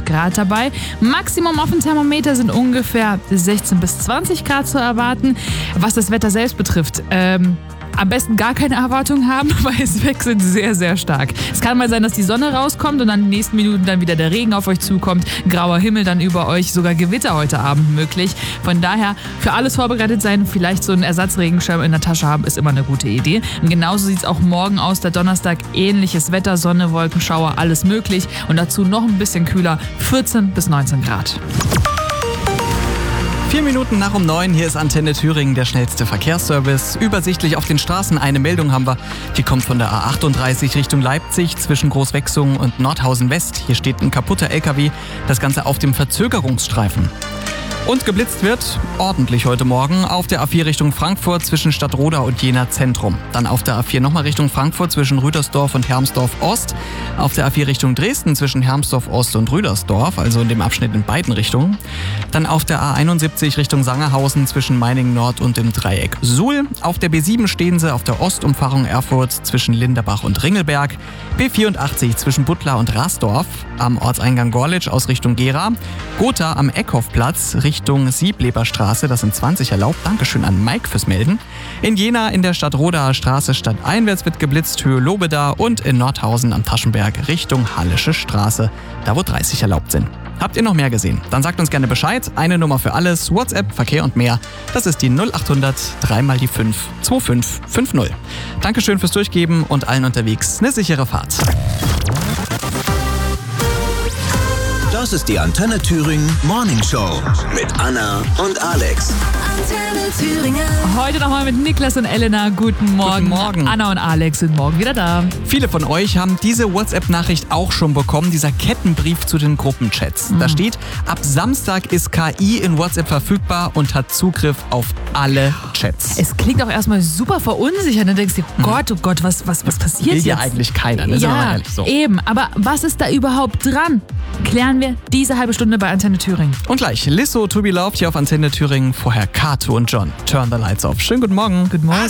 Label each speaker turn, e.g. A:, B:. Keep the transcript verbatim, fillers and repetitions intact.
A: Grad dabei. Maximum auf dem Thermometer sind ungefähr sechzehn bis zwanzig Grad zu erwarten. Was das Wetter selbst betrifft, ähm, am besten gar keine Erwartungen haben, weil es wechselt sehr, sehr stark. Es kann mal sein, dass die Sonne rauskommt und dann in den nächsten Minuten dann wieder der Regen auf euch zukommt. Grauer Himmel dann über euch, sogar Gewitter heute Abend möglich. Von daher für alles vorbereitet sein, vielleicht so einen Ersatzregenschirm in der Tasche haben, ist immer eine gute Idee. Und genauso sieht es auch morgen aus, der Donnerstag, ähnliches Wetter, Sonne, Wolken, Schauer, alles möglich. Und dazu noch ein bisschen kühler, vierzehn bis neunzehn Grad.
B: Vier Minuten nach um neun, hier ist Antenne Thüringen, der schnellste Verkehrsservice. Übersichtlich auf den Straßen, eine Meldung haben wir, die kommt von der A achtunddreißig Richtung Leipzig zwischen Großwechsungen und Nordhausen West. Hier steht ein kaputter L K W, das Ganze auf dem Verzögerungsstreifen. Und geblitzt wird ordentlich heute Morgen auf der A vier Richtung Frankfurt zwischen Stadtroda und Jena Zentrum. Dann auf der A vier nochmal Richtung Frankfurt zwischen Rüdersdorf und Hermsdorf Ost. Auf der A vier Richtung Dresden zwischen Hermsdorf Ost und Rüdersdorf, also in dem Abschnitt in beiden Richtungen. Dann auf der A einundsiebzig Richtung Sangerhausen zwischen Meiningen Nord und dem Dreieck Suhl. Auf der B sieben stehen sie auf der Ostumfahrung Erfurt zwischen Linderbach und Ringelberg. B vierundachtzig zwischen Butler und Rasdorf. Am Ortseingang Gorlitz aus Richtung Gera. Gotha am Eckhoffplatz Richtung Siebleberstraße, das sind zwanzig erlaubt. Dankeschön an Mike fürs Melden. In Jena in der Stadtrodaer Straße stadteinwärts wird geblitzt, Höhe Lobeda, und in Nordhausen am Taschenberg Richtung Hallische Straße, da wo dreißig erlaubt sind. Habt ihr noch mehr gesehen? Dann sagt uns gerne Bescheid. Eine Nummer für alles, WhatsApp, Verkehr und mehr. Das ist die null achthundert drei mal die fünf zwei fünf fünf null. Dankeschön fürs Durchgeben und allen unterwegs eine sichere Fahrt.
C: Das ist die Antenne Thüringen Morning Show mit Anna und Alex.
D: Antenne Thüringen.
A: Heute nochmal mit Niklas und Elena. Guten Morgen.
B: Guten Morgen.
A: Anna und Alex sind morgen wieder da.
B: Viele von euch haben diese WhatsApp-Nachricht auch schon bekommen, dieser Kettenbrief zu den Gruppenchats. Da steht, ab Samstag ist K I in WhatsApp verfügbar und hat Zugriff auf alle Chats.
A: Es klingt auch erstmal super verunsichert. Dann denkst du, oh Gott, oh Gott, was, was, was passiert
B: Will
A: jetzt?
B: ja eigentlich keiner, ne? Sind wir mal
A: Ja,
B: ehrlich, so.
A: eben. Aber was ist da überhaupt dran? Klären wir diese halbe Stunde bei Antenne Thüringen.
B: Und gleich Lizzo, To Be Loved hier auf Antenne Thüringen. Vorher Kato und John. Turn the Lights Off. Schönen guten Morgen.
A: Guten Morgen.